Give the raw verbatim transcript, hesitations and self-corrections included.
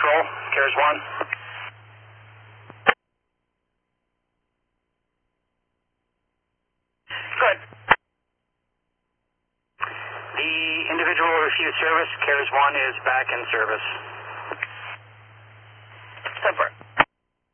control, CARES one. Good. The individual refused service, CARES one is back in service. Super.